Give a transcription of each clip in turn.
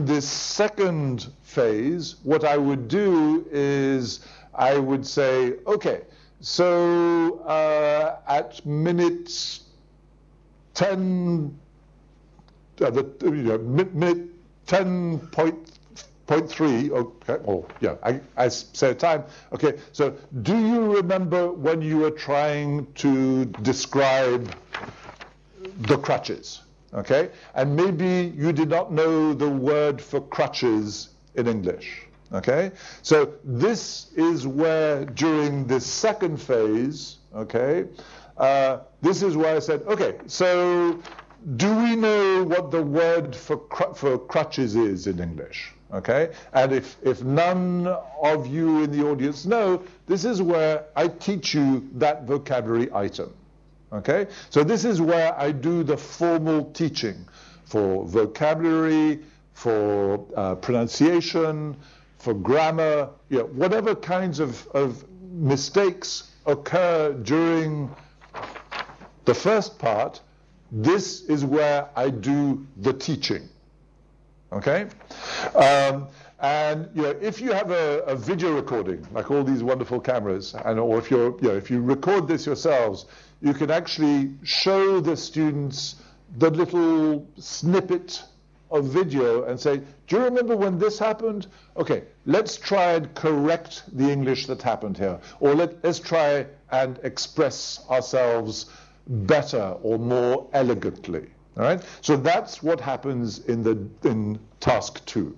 this second phase, what I would do is I would say, okay, so at minute 10, minute 10.3, okay, I say time. Okay, so do you remember when you were trying to describe the crutches? Okay, and maybe you did not know the word for crutches in English. Okay, so this is where during this second phase, okay, this is where I said, okay, so do we know what the word for crutches is in English? Okay, and if none of you in the audience know, this is where I teach you that vocabulary item. Okay, so this is where I do the formal teaching for vocabulary, for pronunciation, for grammar, whatever kinds of mistakes occur during the first part, this is where I do the teaching. Okay? And if you have a video recording, like all these wonderful cameras, or if you record this yourselves, you can actually show the students the little snippet of video and say, do you remember when this happened? Okay, let's try and correct the English that happened here. Or let's try and express ourselves better or more elegantly. All right? So that's what happens in task 2.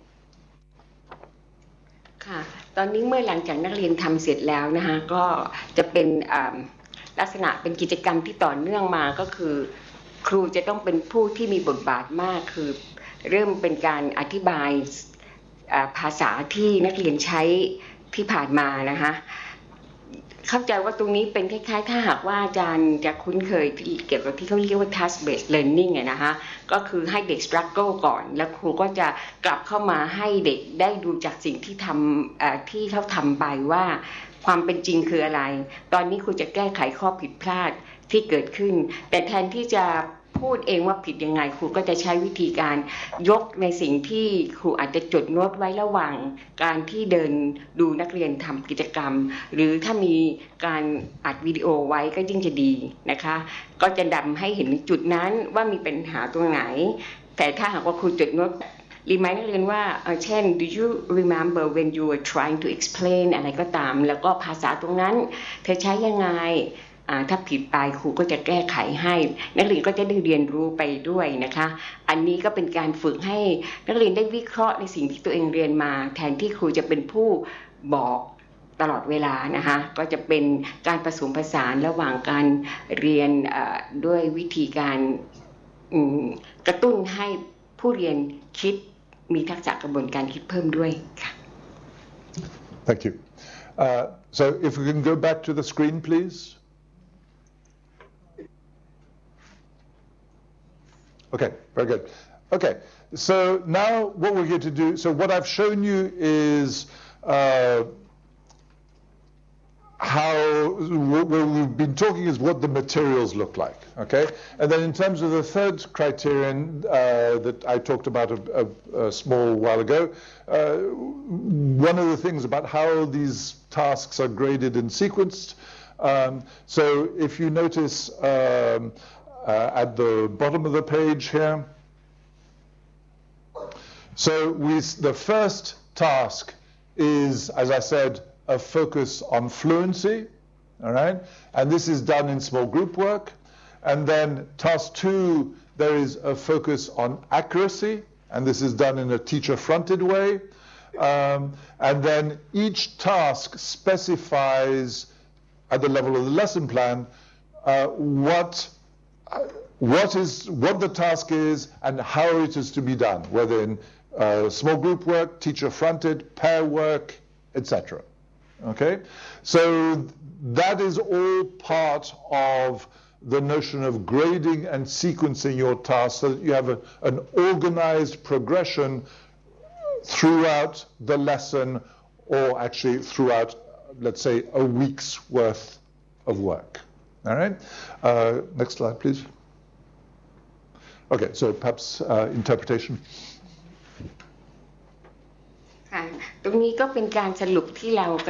ค่ะตอนนี้เมื่อหลังจากนักเรียนทำเสร็จแล้วนะคะก็จะเป็นลักษณะเป็นกิจกรรมที่ต่อเนื่องมาก็คือครูจะต้องเป็นผู้ที่มีบทบาทมากคือเริ่มเป็นการอธิบายภาษาที่นักเรียนใช้ที่ผ่านมานะคะเข้าใจว่าตรงนี้เป็นคล้ายๆถ้าหากว่าอาจารย์จะคุ้นเคยเกี่ยวกับที่เขาเรียกว่า task based learning นะคะก็คือให้เด็ก struggle ก่อนแล้วครูก็จะกลับเข้ามาให้เด็กได้ดูจากสิ่งที่ที่เขาทำไปว่าความเป็นจริงคืออะไรตอนนี้ครูจะแก้ไขข้อผิดพลาดที่เกิดขึ้นแต่แทนที่จะพูดเองว่าผิดยังไงครูก็จะใช้วิธีการยกในสิ่งที่ครูอาจจะจดโน้ตไว้ระหว่างการที่เดินดูนักเรียนทำกิจกรรมหรือถ้ามีการอัดวิดีโอไว้ก็ยิ่งจะดีนะคะก็จะนำให้เห็นจุดนั้นว่ามีปัญหาตรงไหนแต่ถ้าหากว่าครูจดโน้ตรีมายนักเรียนว่าเช่น do you remember when you were trying to explain อะไรก็ตามแล้วก็ภาษาตรงนั้นเธอใช้ยังไงถ้าผิดไปครูก็จะแก้ไขให้นักเรียนก็จะได้เรียนรู้ไปด้วยนะคะอันนี้ก็เป็นการฝึกให้นักเรียนได้วิเคราะห์ในสิ่งที่ตัวเองเรียนมาแทนที่ครูจะเป็นผู้บอกตลอดเวลานะคะก็จะเป็นการผสมผสานระหว่างการเรียนด้วยวิธีการกระตุ้นให้ผู้เรียนคิดมีทักษะกระบวนการคิดเพิ่มด้วยค่ะ Thank you. So if we can go back to the screen, please. Okay, very good. Okay, so now what we're going to do, so what I've shown you is what we've been talking is what the materials look like, okay? And then in terms of the third criterion that I talked about a small while ago, one of the things about how these tasks are graded and sequenced, so if you notice at the bottom of the page here, so the first task is, as I said, a focus on fluency, all right? And this is done in small group work. And then task 2, there is a focus on accuracy, and this is done in a teacher-fronted way. And then each task specifies, at the level of the lesson plan, what the task is and how it is to be done, whether in small group work, teacher-fronted, pair work, etc. Okay, so that is all part of the notion of grading and sequencing your tasks so that you have an organized progression throughout the lesson, or actually throughout, let's say, a week's worth of work. All right, next slide, please. Okay, so perhaps interpretation. ตรงนี้ก็เป็นการสรุปที่เรา